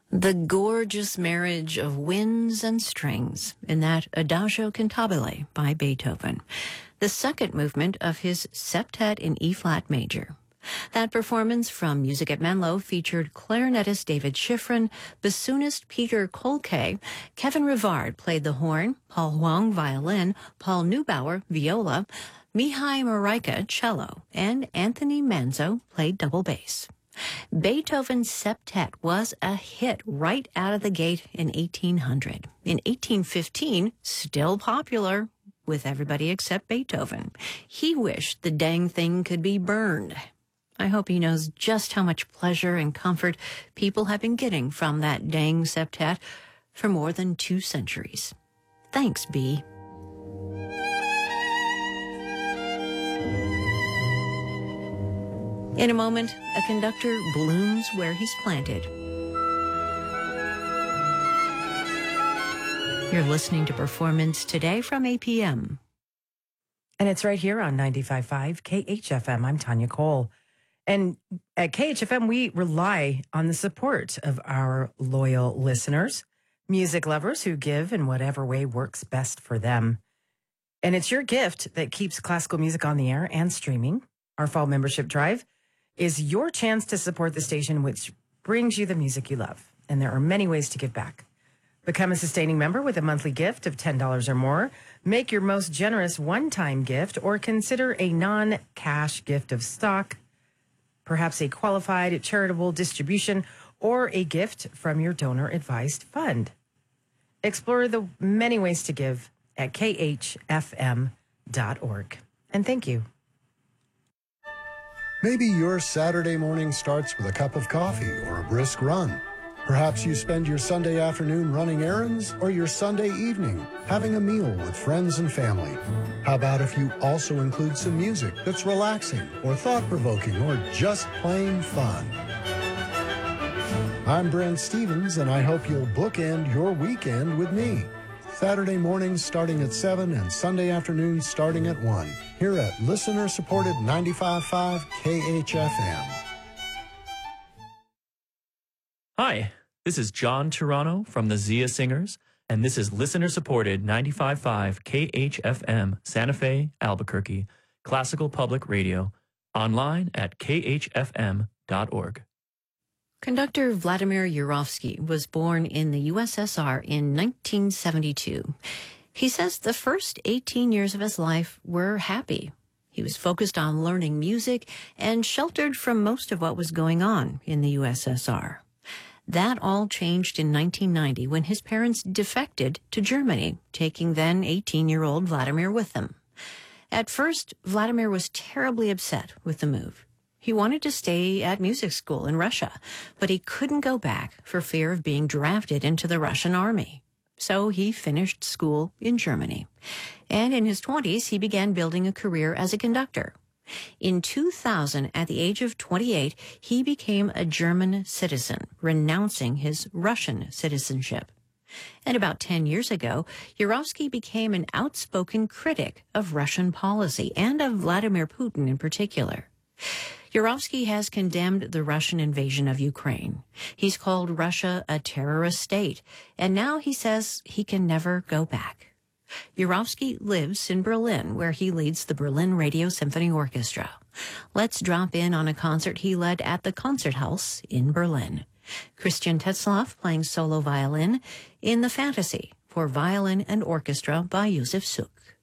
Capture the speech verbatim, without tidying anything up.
The gorgeous marriage of winds and strings in that Adagio Cantabile by Beethoven, the second movement of his Septet in E-flat major. That performance from Music at Menlo featured clarinetist David Schifrin, bassoonist Peter Kolke, Kevin Rivard played the horn, Paul Huang violin, Paul Neubauer viola, Mihai Maraika cello, and Anthony Manzo played double bass. Beethoven's Septet was a hit right out of the gate in eighteen hundred. In eighteen fifteen, still popular with everybody except Beethoven. He wished the dang thing could be burned. I hope he knows just how much pleasure and comfort people have been getting from that dang Septet for more than two centuries. Thanks, B. In a moment, a conductor blooms where he's planted. You're listening to Performance Today from A P M. And it's right here on ninety-five point five K H F M. I'm Tanya Cole. And at K H F M, we rely on the support of our loyal listeners, music lovers who give in whatever way works best for them. And it's your gift that keeps classical music on the air and streaming. Our fall membership drive is your chance to support the station, which brings you the music you love. And there are many ways to give back. Become a sustaining member with a monthly gift of ten dollars or more. Make your most generous one-time gift, or consider a non-cash gift of stock, perhaps a qualified charitable distribution, or a gift from your donor-advised fund. Explore the many ways to give at K H F M dot org. And thank you. Maybe your Saturday morning starts with a cup of coffee or a brisk run. Perhaps you spend your Sunday afternoon running errands, or your Sunday evening having a meal with friends and family. How about if you also include some music that's relaxing or thought-provoking or just plain fun? I'm Brent Stevens, and I hope you'll bookend your weekend with me. Saturday mornings starting at seven and Sunday afternoons starting at one, here at listener-supported ninety-five point five K H F M. Hi, this is John Turano from the Zia Singers, and this is listener-supported ninety-five point five K H F M Santa Fe, Albuquerque, Classical Public Radio, online at K H F M dot org. Conductor Vladimir Yurovsky was born in the U S S R in nineteen seventy-two. He says the first eighteen years of his life were happy. He was focused on learning music and sheltered from most of what was going on in the U S S R. That all changed in nineteen ninety when his parents defected to Germany, taking then eighteen-year-old Vladimir with them. At first, Vladimir was terribly upset with the move. He wanted to stay at music school in Russia, but he couldn't go back for fear of being drafted into the Russian army. So he finished school in Germany. And in his twenties, he began building a career as a conductor. In two thousand, at the age of twenty-eight, he became a German citizen, renouncing his Russian citizenship. And about ten years ago, Yurovsky became an outspoken critic of Russian policy and of Vladimir Putin in particular. Yurovsky has condemned the Russian invasion of Ukraine. He's called Russia a terrorist state, and now he says he can never go back. Yurovsky lives in Berlin, where he leads the Berlin Radio Symphony Orchestra. Let's drop in on a concert he led at the Konzerthaus in Berlin. Christian Tetzlaff playing solo violin in The Fantasy for violin and orchestra by Josef Suk.